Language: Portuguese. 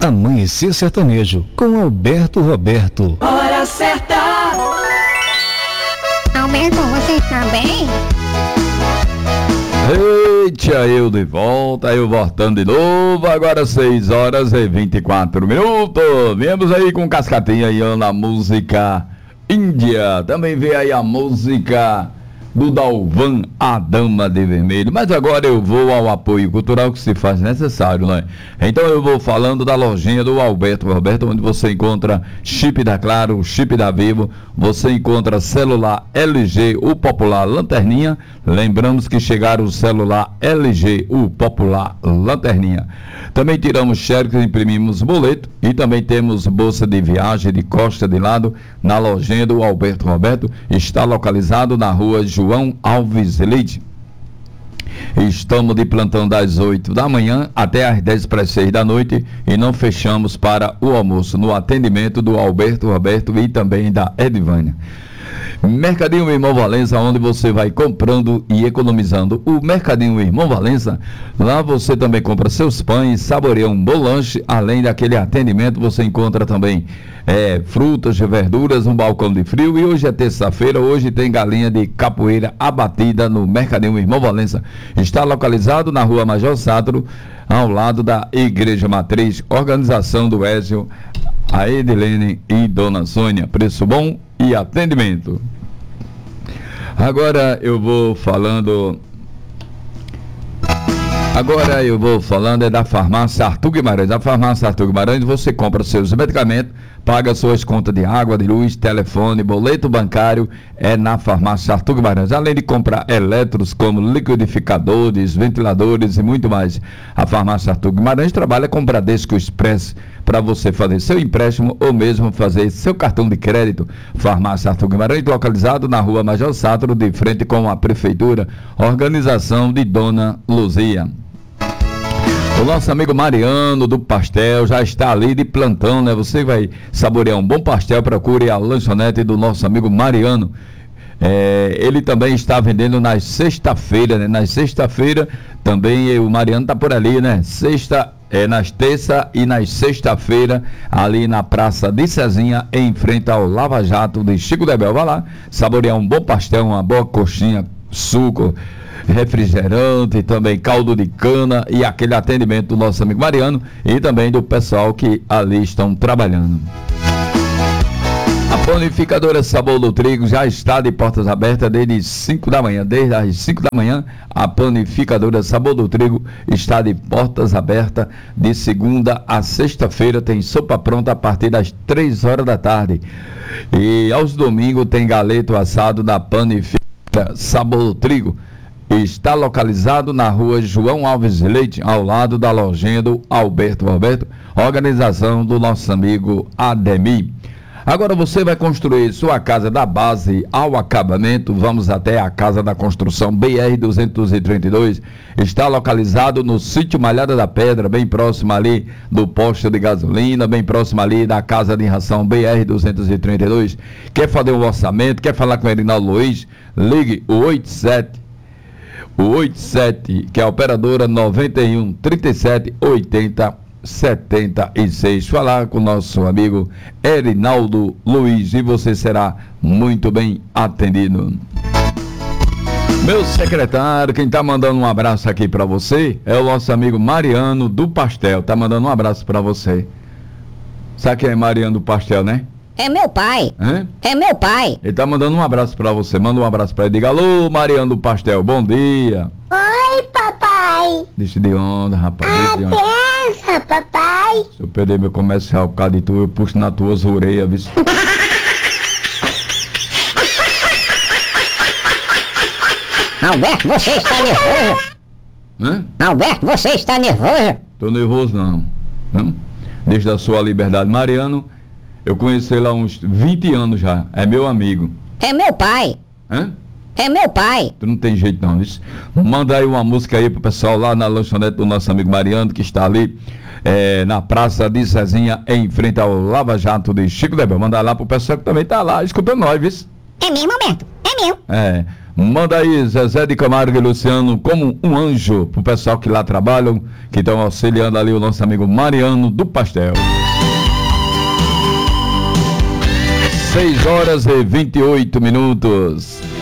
Amanhecer Sertanejo, com Alberto Roberto. Hora certa! Alberto, você está bem? Eita, eu de volta, eu voltando de novo, agora 6 horas e 24 minutos. Viemos aí com Cascatinha aí na música Índia. Também veio aí a música do Dalvan, A Dama de Vermelho. Mas agora eu vou ao apoio cultural que se faz necessário, né? Então eu vou falando da lojinha do Alberto Roberto, onde você encontra chip da Claro, chip da Vivo, você encontra celular LG, o popular Lanterninha. Lembramos que chegaram o celular LG, o popular Lanterninha. Também tiramos cheques, imprimimos boleto e também temos bolsa de viagem de costa de lado na lojinha do Alberto Roberto. Está localizado na rua João Alves Leite. Estamos de plantão das 8 da manhã até às 10 para as 6 da noite e não fechamos para o almoço no atendimento do Alberto Roberto e também da Edvânia. Mercadinho Irmão Valença, onde você vai comprando e economizando. O Mercadinho Irmão Valença, lá você também compra seus pães, saboreia um bom lanche, além daquele atendimento você encontra também frutas e verduras, um balcão de frio. E hoje é terça-feira, hoje tem galinha de capoeira abatida no Mercadinho Irmão Valença. Está localizado na rua Major Sátiro, ao lado da Igreja Matriz, organização do Ézio, a Edilene e Dona Sônia. Preço bom e atendimento. Agora eu vou falando da farmácia Arthur Guimarães. A farmácia Arthur Guimarães, você compra seus medicamentos, paga suas contas de água, de luz, telefone, boleto bancário, é na farmácia Arthur Guimarães. Além de comprar eletros como liquidificadores, ventiladores e muito mais. A farmácia Arthur Guimarães trabalha com Bradesco Express para você fazer seu empréstimo ou mesmo fazer seu cartão de crédito. Farmácia Arthur Guimarães, localizado na rua Major Sátiro, de frente com a prefeitura, organização de Dona Luzia. O nosso amigo Mariano do Pastel já está ali de plantão, né? Você vai saborear um bom pastel, procure a lanchonete do nosso amigo Mariano. Ele também está vendendo nas sexta-feira, né? Nas sexta-feira também o Mariano está por ali, né? Nas terça e nas sexta-feira, ali na Praça de Cezinha, em frente ao Lava Jato de Chico Debel. Vai lá saborear um bom pastel, uma boa coxinha, suco, refrigerante, também caldo de cana e aquele atendimento do nosso amigo Mariano e também do pessoal que ali estão trabalhando. A panificadora Sabor do Trigo já está de portas abertas desde 5 da manhã. Desde as 5 da manhã, a panificadora Sabor do Trigo está de portas abertas. De segunda a sexta-feira tem sopa pronta a partir das 3 horas da tarde. E aos domingos tem galeto assado da panificadora Sabor do Trigo. Está localizado na rua João Alves Leite, ao lado da lojinha do Alberto Roberto, organização do nosso amigo Ademir. Agora você vai construir sua casa da base ao acabamento. Vamos até a Casa da Construção BR-232. Está localizado no sítio Malhada da Pedra, bem próximo ali do posto de gasolina, bem próximo ali da Casa de Ração BR-232. Quer fazer um orçamento? Quer falar com o Erinaldo Luiz? Ligue o 87, que é a operadora 91 37 80 76. Falar com o nosso amigo Erinaldo Luiz e você será muito bem atendido. Meu secretário, quem tá mandando um abraço aqui para você é o nosso amigo Mariano do Pastel. Tá mandando um abraço para você. Sabe quem é Mariano do Pastel, né? É meu pai. Hã? É meu pai. Ele tá mandando um abraço pra você. Manda um abraço pra ele. Diga: alô, Mariano do Pastel, bom dia. Oi, papai. Deixa de onda, rapaz. Deixa de onda. Abença, papai. Se eu perder meu comercial por causa de tu, eu puxo nas tuas orelhas, viu? Alberto, você está nervoso? Hã? Alberto, você está nervoso? Tô nervoso não. Não? Deixa da sua liberdade. Mariano, eu conheci ele há uns 20 anos já. É meu amigo. É meu pai. Hã? É meu pai. Tu não tem jeito não, isso. Manda aí uma música aí pro pessoal lá na lanchonete do nosso amigo Mariano, que está ali na Praça de Cezinha, em frente ao Lava Jato de Chico Debel. Manda lá pro pessoal que também tá lá escutando nós, viu? É mesmo, Alberto? É meu. Manda aí, Zezé de Camargo e Luciano, como um anjo, pro pessoal que lá trabalham, que estão auxiliando ali o nosso amigo Mariano do Pastel. 6 horas e 28 minutos.